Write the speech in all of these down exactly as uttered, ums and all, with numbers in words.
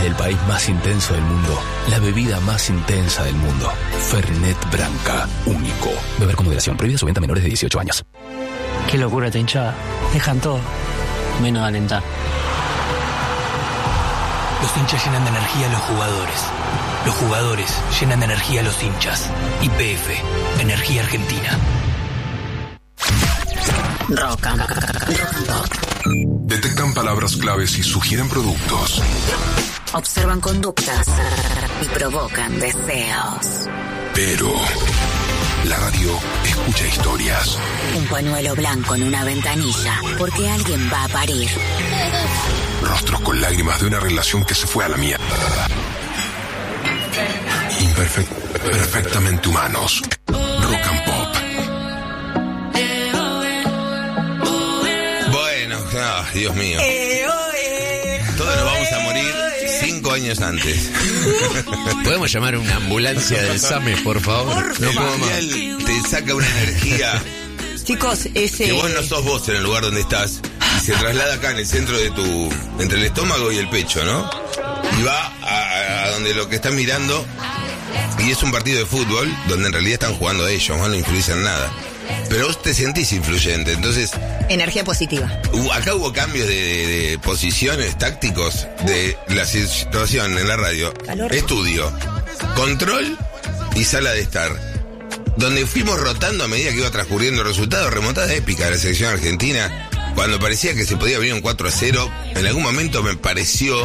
del país más intenso del mundo. La bebida más intensa del mundo. Fernet Branca. Único. Beber con moderación. Prohibida su venta a menores de dieciocho años. Qué locura esta hinchada. Dejan todo, menos alentar. Los hinchas llenan de energía a los jugadores. Los jugadores llenan de energía a los hinchas. Y P F, Energía Argentina. Rock and Pop. Detectan palabras claves y sugieren productos. Observan conductas y provocan deseos. Pero la radio escucha historias. Un pañuelo blanco en una ventanilla, porque alguien va a parir. Rostros con lágrimas de una relación que se fue a la mierda. Imperfect, perfectamente humanos. Rock and Pop. Bueno, oh, Dios mío. Todos nos vamos a morir cinco años antes. ¿Podemos llamar a una ambulancia del SAME, por favor? Por no puedo más. Te saca una energía. Chicos, ese... Que vos no sos vos en el lugar donde estás. Y se traslada acá en el centro de tu... entre el estómago y el pecho, ¿no? Y va a, a donde lo que están mirando... Y es un partido de fútbol donde en realidad están jugando ellos, no influyen en nada. Pero vos te sentís influyente, entonces... Energía positiva. Hubo, acá hubo cambios de, de, de posiciones tácticos de la situación en la radio. Calor. Estudio, control y sala de estar. Donde fuimos rotando a medida que iba transcurriendo el resultado. Remontada épica de la selección argentina. Cuando parecía que se podía venir un cuatro a cero, en algún momento me pareció...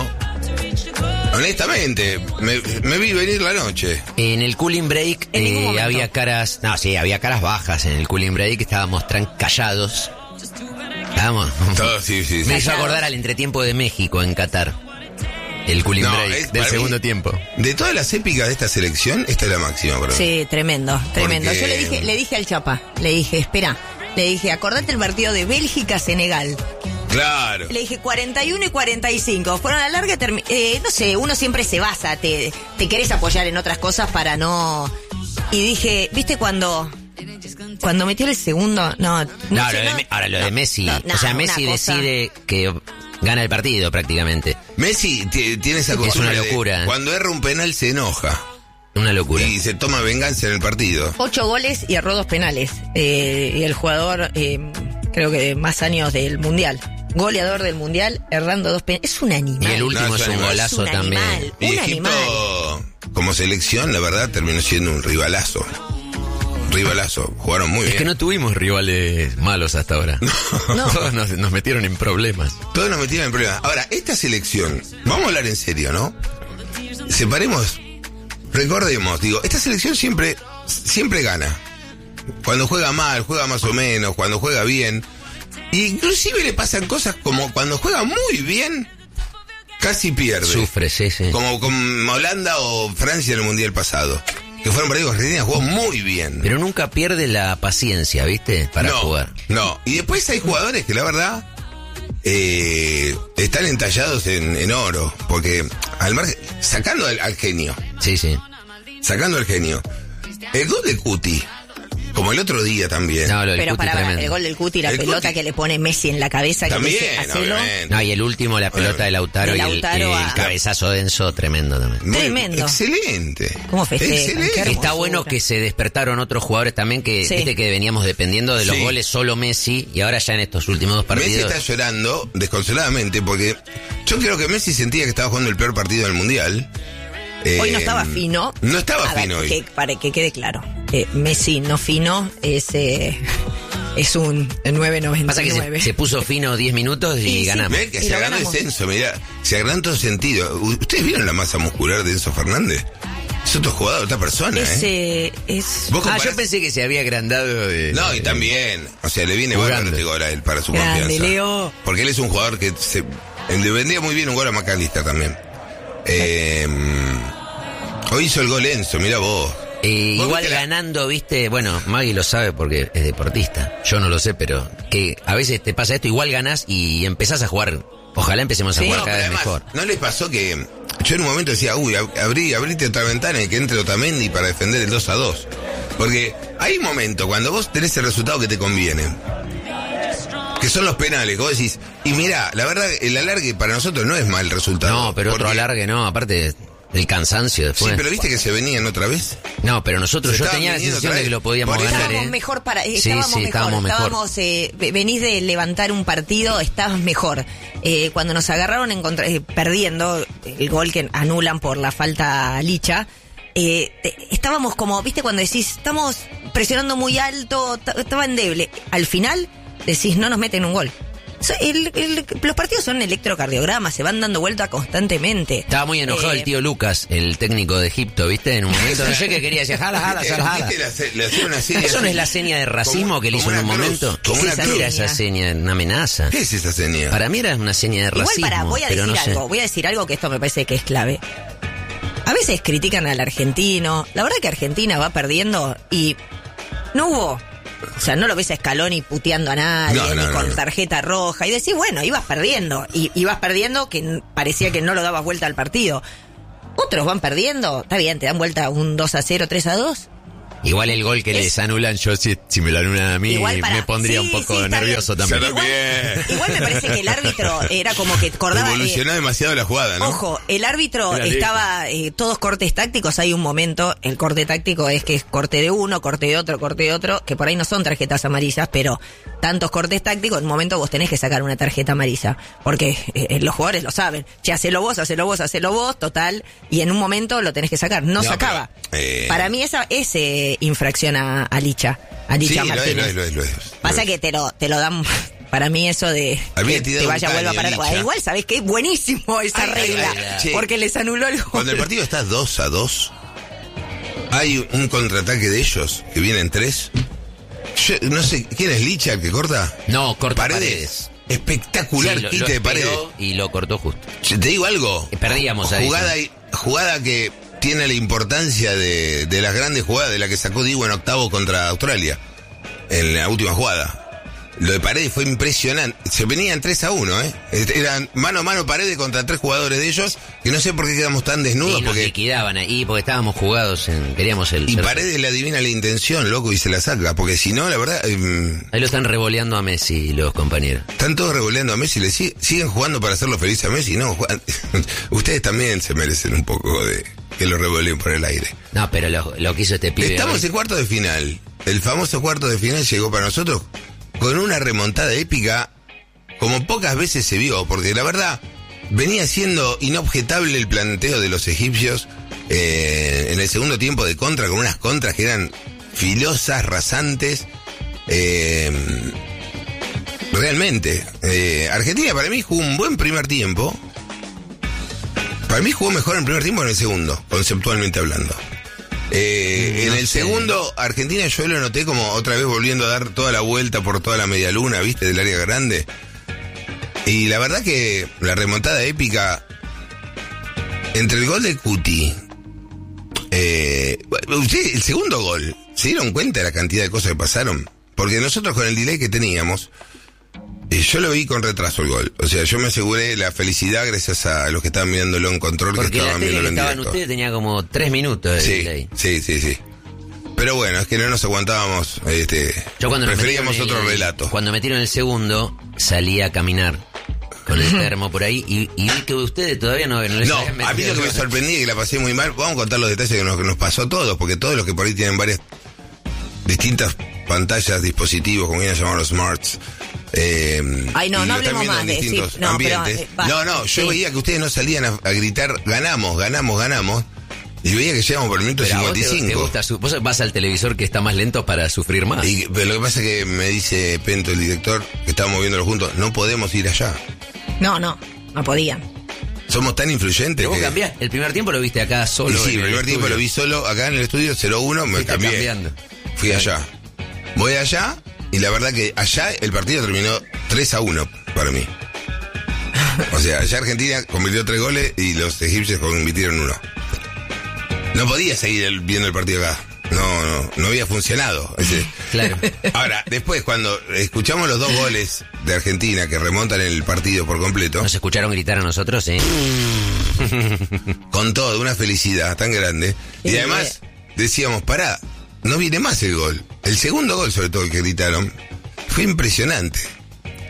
Honestamente, me, me vi venir la noche. En el cooling break eh, había caras... No, sí, había caras bajas en el cooling break. Estábamos tran callados. Estábamos... Todo, sí, sí, sí. Me hizo acordar al entretiempo de México en Qatar. El cooling no, break es, del segundo mí, tiempo. De todas las épicas de esta selección, esta es la máxima, bro. Sí, tremendo, tremendo. Porque... Yo le dije, le dije al Chapa, le dije, espera, le dije, acordate el partido de Bélgica-Senegal. Claro. Le dije cuarenta y uno y cuarenta y cinco. Fueron a la larga, termi- eh, no sé, uno siempre se basa, te, te querés apoyar en otras cosas para no... Y dije, ¿viste cuando... Cuando metió el segundo? No, no, no, sé, lo no de, ahora lo no, de Messi. no, no, o sea, Messi cosa... decide que gana el partido prácticamente. Messi t- tiene esa costumbre. Es una locura. De, cuando erra un penal se enoja. Una locura. Y se toma venganza en el partido. Ocho goles y erró dos penales. Eh, y el jugador, eh, creo que de más años del Mundial. Goleador del Mundial, errando dos penales. Es un animal. Y el último no, es, es un golazo es un también. Animal, y un Egipto, animal. Como selección, la verdad, terminó siendo un rivalazo. Rivalazo. Jugaron muy es bien. Es que no tuvimos rivales malos hasta ahora. No. Todos nos, nos metieron en problemas. Todos nos metieron en problemas. Ahora, esta selección, vamos a hablar en serio, ¿no? Separemos, recordemos, digo, esta selección siempre, siempre gana. Cuando juega mal, juega más o menos, cuando juega bien. Inclusive le pasan cosas como cuando juega muy bien, casi pierde. Sufre, sí, sí. Como con Holanda o Francia en el Mundial pasado. Que fueron partidos que Argentina jugó muy bien. Pero nunca pierde la paciencia, ¿viste? Para no, jugar. No, y después hay jugadores que la verdad eh, están entallados en, en oro. Porque al margen, sacando al, al genio. Sí, sí. Sacando al genio. El gol de Cuti. Como el otro día también. No, lo del Pero Cuti para, para tremendo. el gol del Cuti, la el pelota Cuti. que le pone Messi en la cabeza. También, que dice, hacelo. No, y el último, la pelota de Lautaro, de y Lautaro el, a... el cabezazo denso, tremendo también. Muy, Tremendo. Excelente. ¿Cómo festejan? Excelente. Qué hermosura. Está bueno que se despertaron otros jugadores también que, Sí. viste que veníamos dependiendo de los Sí. goles solo Messi, y ahora ya en estos últimos dos partidos. Messi está llorando desconsoladamente porque yo creo que Messi sentía que estaba jugando el peor partido del Mundial. Hoy Eh, no estaba fino. No estaba A ver, fino hoy. que, para que quede claro. Eh, Messi no fino es, eh, es un nueve noventa Pasa y que nueve. se, se puso fino diez minutos y, Y sí. ganamos. Ve que Y se lo agarró ganamos. descenso, mirá. Se agarró en todo sentido. ¿Ustedes vieron la masa muscular de Enzo Fernández? Es otro jugador, otra persona, Es, ¿eh? eh, es... ¿Vos Ah, comparás? yo pensé que se había agrandado de... No, y también. O sea, le viene Jugando. bárbaro este gol a él para su Grande, confianza. Leo. Porque él es un jugador que se... Le vendría muy bien un gol a McAllister también. Eh, hoy hizo el gol Enzo, mirá vos. Eh, ¿Vos igual viste la- ganando, viste, bueno, Maggie lo sabe porque es deportista, yo no lo sé, pero que a veces te pasa esto, igual ganás y empezás a jugar, ojalá empecemos a Sí, jugar No, cada pero vez además, mejor. ¿no les pasó que yo en un momento decía, uy, ab- abrí, abrite otra ventana y que entre Otamendi para defender el dos a dos? Porque hay un momento cuando vos tenés el resultado que te conviene, que son los penales, que vos decís, Y mirá, la verdad, el alargue para nosotros no es mal resultado. No, pero porque... otro alargue no, aparte del cansancio después. Sí, pero viste que se venían otra vez. No, pero nosotros, Se yo tenía la sensación de que lo podíamos Por eso ganar, Estábamos ¿eh? mejor para, Sí, estábamos sí, mejor, estábamos mejor. estábamos, eh, venís de levantar un partido, estabas mejor. Eh, cuando nos agarraron en contra, eh, perdiendo el gol que anulan por la falta a Licha, eh, te- estábamos como, viste, cuando decís, estamos presionando muy alto, t- estaba endeble. Al final decís, no nos meten un gol. O sea, el- el- los partidos son electrocardiogramas, se van dando vuelta constantemente. Estaba muy enojado Eh, el tío Lucas, el técnico de Egipto, ¿viste? En un momento, no sé qué quería decir, jala, jala, jala, jala. ¿Viste la se- le hacía una seña ¿Eso no así? es la seña de racismo Como- que le hizo como en un una cruz, momento? como ¿Qué una era cruz. esa seña? ¿Una amenaza? ¿Qué es esa seña? Para mí era una seña de Igual racismo, para, voy a pero decir no sé. algo, voy a decir algo que esto me parece que es clave. A veces critican al argentino, la verdad que Argentina va perdiendo y no hubo, o sea, no lo ves a Scaloni puteando a nadie, No, no, ni no, con no. tarjeta roja, y decís, bueno, ibas perdiendo, y ibas perdiendo que n- parecía que no lo dabas vuelta al partido. Otros van perdiendo, está bien, te dan vuelta un dos a cero, tres a dos. Igual el gol que Es- les anulan, yo si, si me lo anulan a mí, Igual para- me pondría sí, un poco sí, está nervioso bien. también. Se lo- Igual, bien. igual me parece que el árbitro era como que acordaba... eh, Evolucionó demasiado la jugada, ¿no? Ojo, el árbitro Era estaba, eh, todos cortes tácticos, hay un momento, el corte táctico es que es corte de uno, corte de otro, corte de otro, que por ahí no son tarjetas amarillas, pero tantos cortes tácticos, en un momento vos tenés que sacar una tarjeta amarilla, porque eh, los jugadores lo saben, che, hacelo vos, hacelo vos, hacelo vos, total, y en un momento lo tenés que sacar, no, No, sacaba. pero, eh, Para mí esa es eh, infracción a, a Licha, a Sí, Licha lo es, Martínez. lo es, lo es, lo es. Pasa que te lo, te lo dan... Para mí eso de Había que tirado te un vaya, caño, vuelva para Licha. igual, ¿sabés qué? Buenísimo esa Ay, ay, regla, ay, ay. Che. porque les anuló el gol. Cuando el partido está dos a dos, hay un contraataque de ellos, que vienen tres. Yo no sé, ¿quién es Licha el que corta? No, corta Paredes. Paredes. Espectacular Sí, lo- quite lo de Paredes. esperó y lo cortó justo. Che, te digo algo. Perdíamos ahí, Jugada, sí. jugada que tiene la importancia de, de las grandes jugadas de la que sacó Diego en octavo contra Australia. En la última jugada. Lo de Paredes fue impresionante. Se venían tres a uno, ¿eh? Eran mano a mano Paredes contra tres jugadores de ellos, que no sé por qué quedamos tan desnudos, Y nos porque... liquidaban ahí porque estábamos jugados, en, queríamos el... Y tercer- Paredes le adivina la intención, loco, y se la saca. Porque si no, la verdad, eh, Ahí lo están revoleando a Messi los compañeros. están todos revoleando a Messi. Le sig- siguen jugando para hacerlo feliz a Messi. No, juegan- ustedes también se merecen un poco de que lo revoleen por el aire. No, pero lo, lo que hizo este pibe... Estamos hoy- en cuarto de final. El famoso cuarto de final llegó para nosotros con una remontada épica como pocas veces se vio. Porque la verdad, venía siendo inobjetable el planteo de los egipcios eh, en el segundo tiempo de contra, con unas contras que eran filosas, rasantes. Eh, realmente. Eh, Argentina para mí jugó un buen primer tiempo. Para mí jugó mejor en el primer tiempo que en el segundo, conceptualmente hablando. Eh, No en el sé. segundo, Argentina yo lo noté como otra vez volviendo a dar toda la vuelta por toda la media luna, ¿viste? Del área grande. Y la verdad que la remontada épica entre el gol de Cuti, eh, usted, el segundo gol, ¿se dieron cuenta de la cantidad de cosas que pasaron? Porque nosotros con el delay que teníamos, eh, yo lo vi con retraso el gol. O sea, yo me aseguré la felicidad gracias a los que estaban mirándolo en control, que Porque la estaban tele que viéndolo en estaban directo. ustedes tenía como tres minutos de Sí, delay. sí, sí, sí. Pero bueno, es que no nos aguantábamos, este, Yo cuando nos preferíamos metieron otro el- relato. Cuando metieron el segundo, salí a caminar con el termo por ahí y, y vi que ustedes todavía no, no les No, habían a mí metido lo que me el- sorprendí y que la pasé muy mal, vamos a contar los detalles que nos, que nos pasó a todos, porque todos los que por ahí tienen varias distintas pantallas, dispositivos, como quieran llamarlos, smarts. Eh, Ay, no, y no lo están hablemos viendo más en de- distintos sí, no, pero, ambientes. eh, va, no, no, yo sí. veía que ustedes no salían a, a gritar, ganamos, ganamos, ganamos, y veía que llegamos por el minuto Pero a vos te- cincuenta y te cinco. gusta su- vos vas al televisor que está más lento para sufrir más. Y, pero lo que pasa es que me dice Pento, el director, que estábamos viéndolo juntos, no podemos ir allá. No, no, no podían. Somos tan influyentes Pero vos que... cambiás. El primer tiempo lo viste acá Y solo. sí, en el primer tiempo estudio. lo vi solo acá en el estudio cero uno, me Fuiste cambié. cambiando. Fui allá. Voy allá y la verdad que allá el partido terminó tres a uno para mí. O sea, allá Argentina convirtió tres goles y los egipcios convirtieron uno. No podía seguir el- viendo el partido acá. No, no, no había funcionado. Ese. Claro. Ahora, después cuando escuchamos los dos goles de Argentina que remontan el partido por completo, Nos escucharon gritar a nosotros, ¿eh? con todo, una felicidad tan grande. Y Sí. además decíamos, pará, no viene más el gol. El segundo gol, sobre todo el que gritaron, fue impresionante.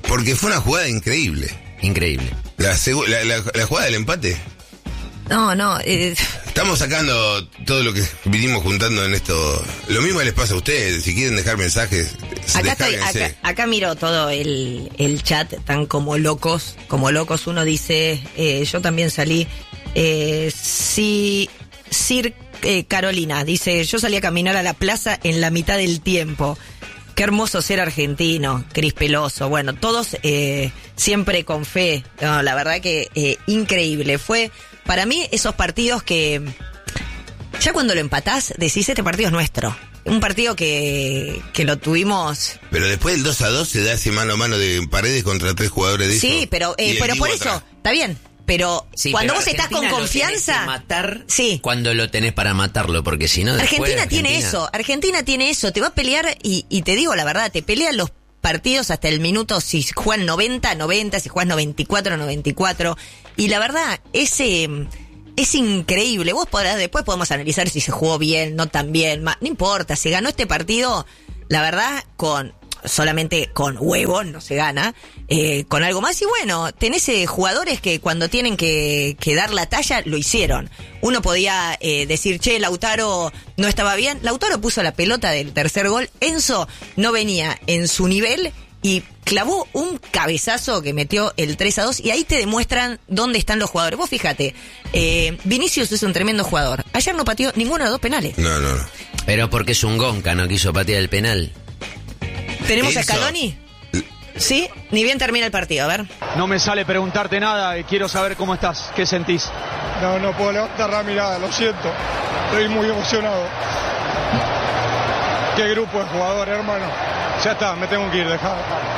porque fue una jugada increíble. Increíble. La, segu- la, la, la jugada del empate. No, no. Eh... Estamos sacando todo lo que vinimos juntando en esto. Lo mismo les pasa a ustedes. Si quieren dejar mensajes, acá estoy, acá, acá miro todo el, el chat, tan como locos, como locos. Uno dice, eh, yo también salí. Eh, sí, Sir eh, Carolina dice, yo salí a caminar a la plaza en la mitad del tiempo. Qué hermoso ser argentino, Cris Peloso. Bueno, todos eh, siempre con fe. No, la verdad que eh, increíble. Fue, para mí, esos partidos que ya cuando lo empatás, decís, este partido es nuestro. Un partido que, que lo tuvimos... Pero después del dos a dos se da ese mano a mano de Paredes contra tres jugadores de Sí, eso, pero, eh, pero por eso, atrás. Está bien. Pero sí, cuando pero vos estás con confianza... Que matar sí. Cuando lo tenés para matarlo, porque si no... Argentina, Argentina tiene eso, Argentina tiene eso, te va a pelear y, y te digo la verdad, te pelean los partidos hasta el minuto, si juegan noventa, noventa, si juegas noventa y cuatro, noventa y cuatro, y la verdad, ese... Es increíble. Vos podrás, después podemos analizar si se jugó bien, no tan bien, no importa, se ganó este partido, la verdad, con... solamente con huevos no se gana, eh, con algo más. Y bueno, tenés eh, jugadores que cuando tienen que, que dar la talla, lo hicieron. Uno podía eh, decir, che, Lautaro no estaba bien. Lautaro puso la pelota del tercer gol. Enzo no venía en su nivel y clavó un cabezazo que metió el tres a dos. Y ahí te demuestran dónde están los jugadores. Vos fíjate, eh, Vinicius es un tremendo jugador. Ayer no pateó ninguno de los dos penales. No, no, no. Pero porque es un gonca, no quiso patear el penal. ¿Tenemos a Scaloni? Sí, ni bien termina el partido, a ver. No me sale preguntarte nada, quiero saber cómo estás, qué sentís. No, no puedo levantar la mirada, lo siento. Estoy muy emocionado. Qué grupo de jugadores, hermano. Ya está, me tengo que ir, dejá.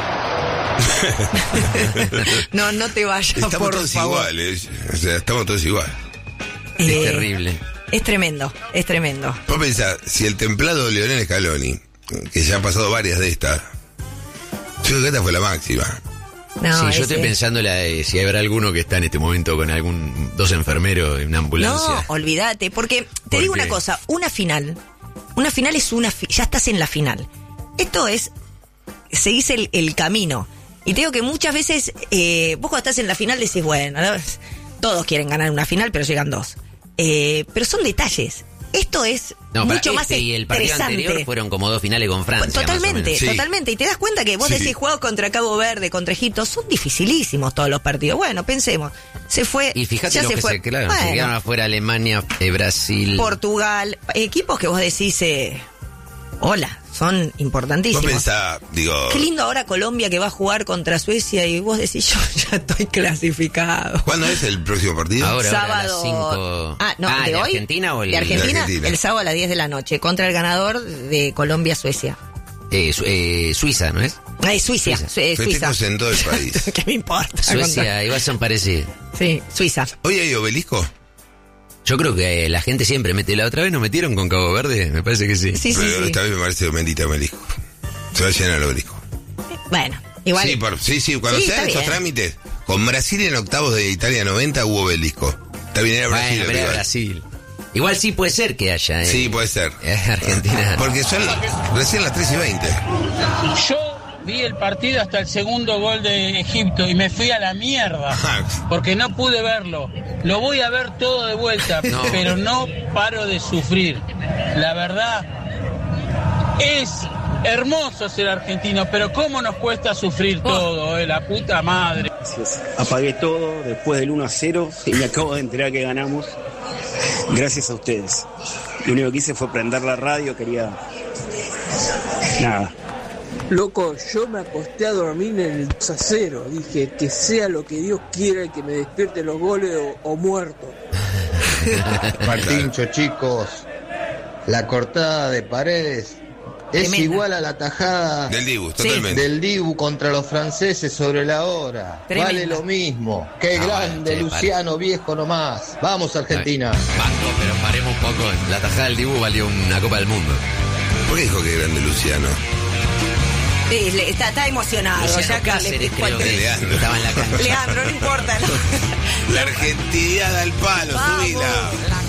No, no te vayas, estamos por todos favor. iguales, o sea, estamos todos iguales. Es Eh, terrible. Es tremendo, es tremendo. Vos pensás, si el templado Lionel Scaloni, que ya han pasado varias de estas, yo creo que esta fue la máxima. No, sí, yo ese... estoy pensando la de, si habrá alguno que está en este momento con algún dos enfermeros en una ambulancia. No, olvídate, porque te ¿Por digo qué? una cosa, una final, una final es una, fi- ya estás en la final. Esto es, seguís el, el camino. Y te digo que muchas veces, eh, vos cuando estás en la final decís, bueno, ¿no? Todos quieren ganar una final, pero llegan dos. Eh, pero son detalles. Esto es No, mucho este más y el partido interesante. anterior fueron como dos finales con Francia. Totalmente, más o Sí. totalmente. Y te das cuenta que vos Sí. decís juegos contra Cabo Verde, contra Egipto, son dificilísimos todos los partidos. Bueno, pensemos. Se fue. Y fíjate ya los se que fue. se, claro, Bueno, se quedaron afuera Alemania, eh, Brasil. Portugal, equipos que vos decís, eh, hola, son Vos importantísimos. pensás, digo, Qué lindo ahora Colombia que va a jugar contra Suecia y vos decís, yo ya estoy clasificado. ¿cuándo es el próximo partido? Ahora, ahora a Sábado. las cinco. Ah, no, Ah, ¿de, ¿de hoy? Argentina o el- De Argentina, De Argentina. el sábado a las diez de la noche, contra el ganador de Colombia-Suecia. Eh, Su- eh, Suiza, ¿no es? Ay, Suiza, Suiza. Su- eh, Suiza. Festejos en todo el país. ¿Qué me importa? Suecia, igual son parecidos. Sí, Suiza. ¿Hoy hay obelisco? Yo creo que eh, la gente siempre mete. ¿La otra vez nos metieron con Cabo Verde? Me parece que sí. Sí, sí, Pero sí. esta vez me parece bendita obelisco. Se va a llenar el obelisco. Bueno, igual. Sí, por, sí, sí, cuando Sí, se hagan está estos bien. trámites, con Brasil en octavos de Italia noventa hubo obelisco. Está bien, era Brasil. Bueno, el pero era rival. Brasil. Igual sí puede ser que haya. Eh. Sí, puede ser. Eh, Argentina. Porque son recién las tres y veinte. Yo vi el partido hasta el segundo gol de Egipto y me fui a la mierda porque no pude verlo. Lo voy a ver todo de vuelta, No. pero no paro de sufrir. La verdad, es hermoso ser argentino, pero cómo nos cuesta sufrir todo, eh, la puta madre. Gracias. Apagué todo después del uno a cero y me acabo de enterar que ganamos. Gracias a ustedes. Lo único que hice fue prender la radio, quería... Nada. Loco, yo me acosté a dormir en el dos a cero. Dije, que sea lo que Dios quiera y que me despierte los goles o, o muerto. Martincho, chicos, la cortada de Paredes es Tremenda. igual a la tajada Del Dibu, totalmente. del Dibu contra los franceses sobre la hora. Tremenda. Vale lo mismo. Qué Ah, grande, bueno, che, Luciano, viejo nomás. Vamos, Argentina. Banco, pero paremos un poco. La tajada del Dibu valió una Copa del Mundo. ¿Por qué dijo que grande Luciano? Sí, le- está, está emocionado. Luciano ya que Cáceres, le- creo que Leandro. estaba en la cancha. Leandro, no importa. La argentinidad al palo, Vamos. subila.